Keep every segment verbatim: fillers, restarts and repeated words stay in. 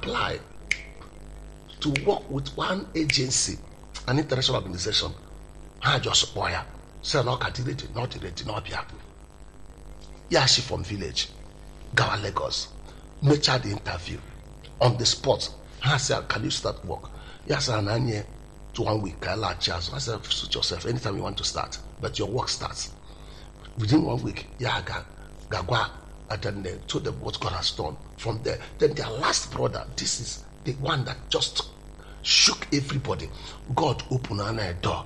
apply to work with one agency, an international organization. I just boy, say no candidate, not ready, not be happy. Yeah, she from village, Gawa Lagos, nature the interview on the spot. I said, can you start work? Yes, and I need to one week. I like jazz. I said, suit yourself anytime you want to start, but your work starts within one week. Yeah, Gagwa, and then they told them what God has done. From there, then their last brother, this is the one that just shook everybody. God opened a door.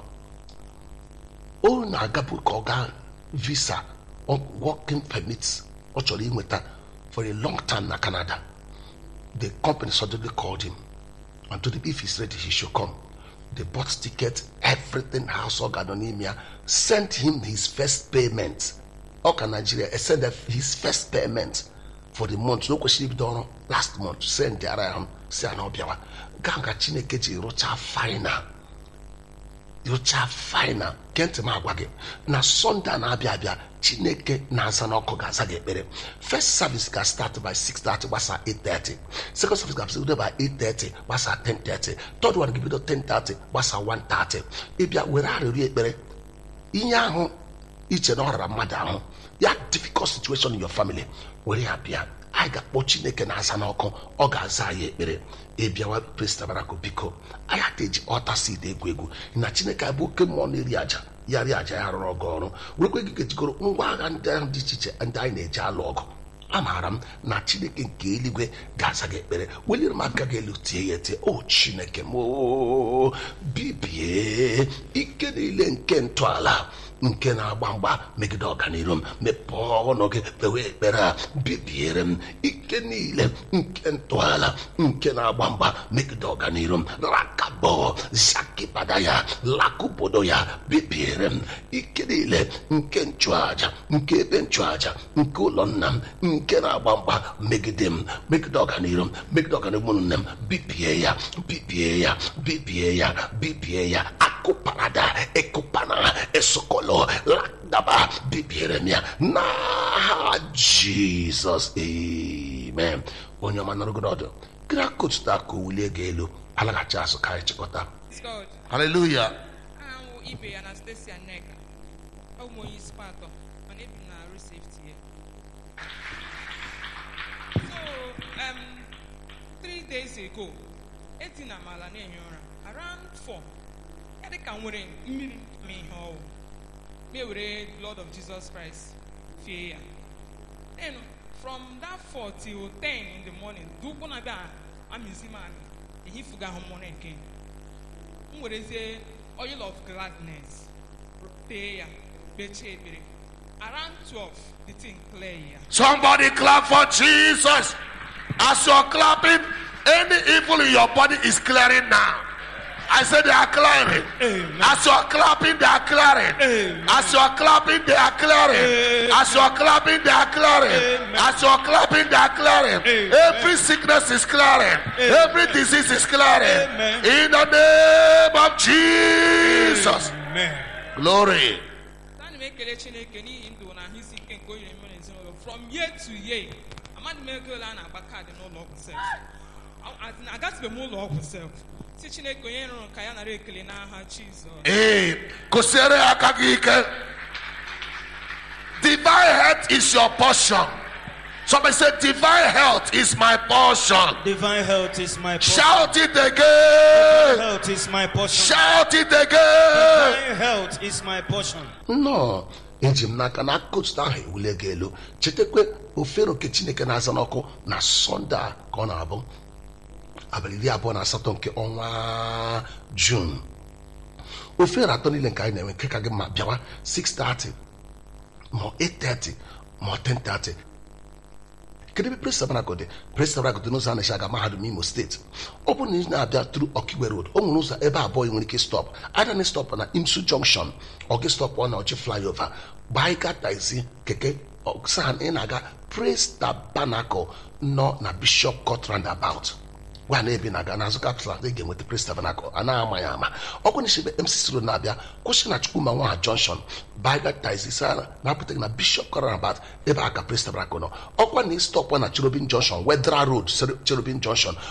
Oh, na gabu koga visa or working permits actually for a long time in Canada. The company suddenly called him and told him if he's ready, he should come. They bought tickets, everything, household anomia, sent him his first payment. Okay, Nigeria sent his first payment for the month. No question done last month. Send the around. Say no biawa. Ganga Chineke ji rocha final. Rocha final. Kent ma gwage. Na Sunday na abia abia. Chineke na asana oko ga asa ekpere. First service ga start by six thirty, wasa eight thirty. Second service ga start by eight thirty, wasa ten thirty. Third one give it ten thirty, wasa one thirty. Ibia were arịrị ekpere. Ihe ahụ iche na ọrara mmadụ ahụ. Ya difficult situation in your family. Were ya bịa. I got kpọ Chineke na asana oko ọ ga aza ya ekpere. Ebiawa Praise Tabernacle biko. I had to altar seed egwu egwu. Na Chineke abụ oke mmụọ na-eri aja. Yari aja ya rụrụ ọgụ ọrụ wekwe gị gejigoro ngwa agha ndị ahụ dị iche iche ndị anyị na-eji alụ ọgụ. Amaara m na Chineke nke eluigwe ga-aza gị ekpere. Weliri m aka gị elu tie ya etie. O Chineke m bibie ike niile nke ntọala nke na-agba mgba megide ọganiru m. Mepee ọnụ gị kpewe ekpere a. Bibiere m ike niile nke ntọala nke na-agba mgba megide ọganiru m. Rakabo zakibada ya lakubodo ya. Bibiere m ike niile nke nchụaja nke ebe nchụaja nke ụlọ nna m nke na-agba mgba megide m megide ọganiru m megide ọganiru m nne m. Bibie ya bibie ya bibie ya bibie ya. Akụparada ekụpana esokolo lakdaba bibiere m ya na Jesus. Amen. Onye ọma nọrọ ọdụ gira coach ta ko wulie ga elu alaghachi asụ ka anyị chịkọta. Hallelujah. Ahụ ibe Anastasia Neka. Ọ bụ onye isi patọ ọ na-ebi na Road Safety. So, um, three days ago, etina mala na-enye ụra around four. Ya dị ka nwere mmiri ma ihe ọwụ. Me were Lord of Jesus Christ fie ya. Then from that four till ten in the morning, do gonna be amizi man. He fuga homone again. Nwere say oil of gladness. Pay ya. Beche bere. Around twelve, the thing clear ya. Somebody clap for Jesus. As you're clapping, any evil in your body is clearing now. I said they are clearing. Amen. As you are clapping, they are clearing. Amen. As you are clapping, they are clearing. Amen. As you are clapping, they are clearing. Amen. As you are clapping, they are clearing. Amen. Every sickness is clearing. Amen. Every disease is clearing. Amen. In the name of Jesus. Amen. Glory. From year to year, I'm not making a back no love self. I got to be more love self. Hey, Kosere akagike. Divine health is your portion. Somebody said, divine health is my portion. Divine health is my portion. Shout it again. Divine health is my portion. Shout it again. Divine health is my portion. No. Ejim naka na coach na he wule gelo. Chetekwe ofero ke Chineke na azanoko na Sunday ka ọ na-abụ. Abalị iri abụọ na asatọ nke ọnwa June. Ofere atọ niile nke anyị na-enwe nke ka gị ma bịawa six thirty ma eight thirty ma ten thirty. Kedu ebe Praise Tabernacle dị? Praise Tabernacle dị n'ụzọ a na-eshi aga mahadum Imo State. Ọ bụrụ na ị na-abịa through Okigwe Road, o nwere ụzọ ebe abụọ ị nwere ike stop. Ada na stop na Imsu Junction, ọ gị stop ọ na Ọchị flyover. Gbaa taxi keke ọksan ị na-aga Praise Tabernacle nọ na Bishop Court roundabout. Gwa na-ebi na-aga n'azụ kapsụl ị ga-enweta Praise Tabernacle a na-ama ya ama. Ọ bụrụ na isi M C C Road na-abịa kwụsị na Chukwuma Nwaha Junction Baiga taxi sana na-apụta na Bishop Court roundabout ebe aka Praise Tabernacle nọ. Ọkwa na stop na Cherubim Junction Wedra Road Cherubim Junction